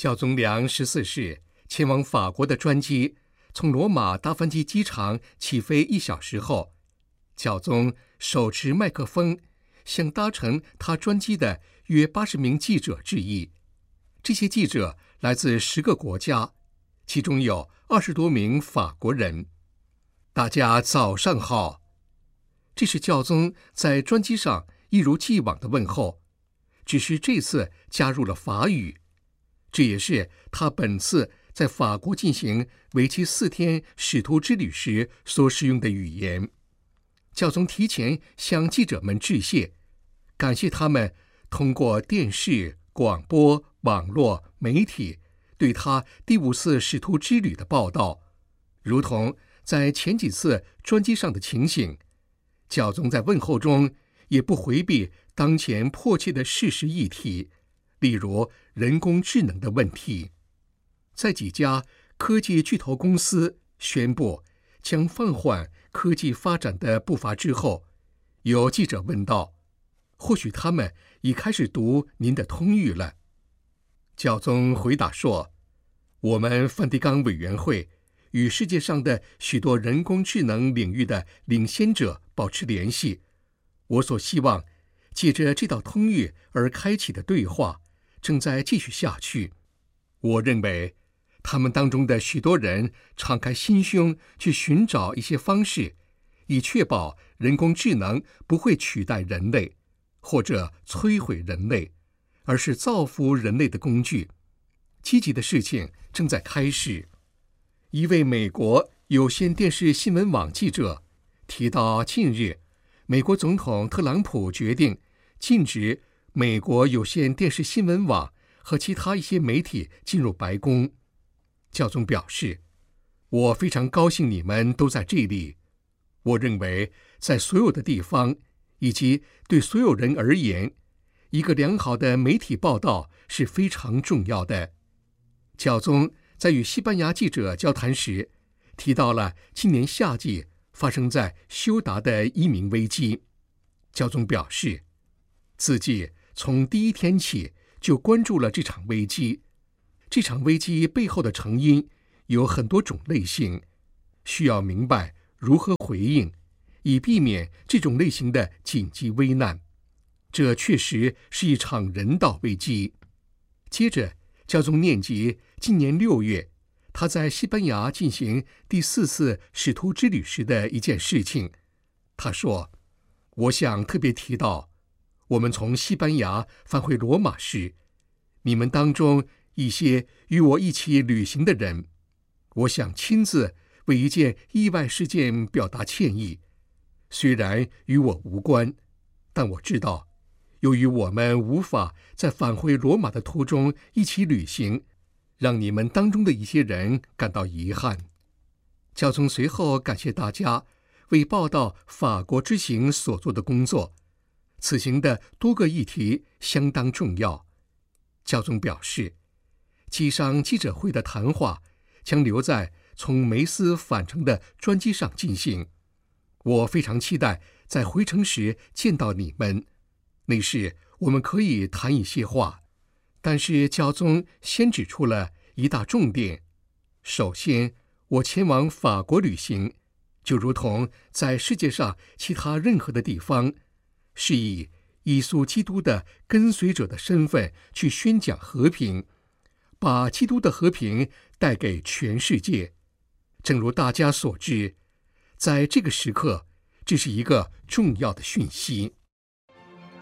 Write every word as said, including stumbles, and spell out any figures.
教宗良十四世前往法国的专机从罗马达芬基机场起飞一小时后，教宗手持麦克风向搭乘他专机的约八十名记者致意。这些记者来自十个国家，其中有二十多名法国人。大家早上好。这是教宗在专机上一如既往的问候，只是这次加入了法语。这也是他本次在法国进行为期四天使徒之旅时所使用的语言。教宗提前向记者们致谢，感谢他们通过电视、广播、网络、媒体对他第五次使徒之旅的报道，如同在前几次专机上的情形。教宗在问候中也不回避当前迫切的事实议题，例如人工智能的问题。在几家科技巨头公司宣布将放缓科技发展的步伐之后，有记者问道：或许他们已开始读您的通谕了？教宗回答说：我们梵蒂冈委员会与世界上的许多人工智能领域的领先者保持联系。我所希望借着这道通谕而开启的对话正在继续下去。我认为他们当中的许多人敞开心胸去寻找一些方式，以确保人工智能不会取代人类或者摧毁人类，而是造福人类的工具。积极的事情正在开始。一位美国有线电视新闻网记者提到，近日美国总统特朗普决定禁止美国有线电视新闻网和其他一些媒体进入白宫。教宗表示：我非常高兴你们都在这里。我认为在所有的地方以及对所有人而言，一个良好的媒体报道是非常重要的。教宗在与西班牙记者交谈时提到了今年夏季发生在休达的移民危机。教宗表示，自己从第一天起就关注了这场危机。这场危机背后的成因有很多种类型，需要明白如何回应，以避免这种类型的紧急危难。这确实是一场人道危机。接着，教宗念及今年六月他在西班牙进行第四次使徒之旅时的一件事情。他说：我想特别提到，我们从西班牙返回罗马时，你们当中一些与我一起旅行的人，我想亲自为一件意外事件表达歉意。虽然与我无关，但我知道由于我们无法在返回罗马的途中一起旅行，让你们当中的一些人感到遗憾。教宗随后感谢大家为报道法国之行所做的工作，此行的多个议题相当重要。教宗表示，机上记者会的谈话将留在从梅斯返程的专机上进行。我非常期待在回程时见到你们，那时我们可以谈一些话。但是教宗先指出了一大重点：首先，我前往法国旅行，就如同在世界上其他任何的地方，是以耶稣基督的跟随者的身份去宣讲和平，把基督的和平带给全世界。正如大家所知，在这个时刻，这是一个重要的讯息。